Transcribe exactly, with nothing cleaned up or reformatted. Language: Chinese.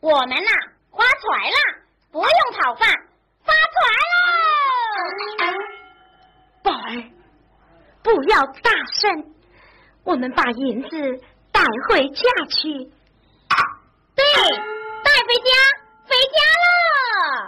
我们呐发财了，不用讨饭，发财喽！ 宝儿，不要大声，我们把银子带回家去。 对，带回家，回家。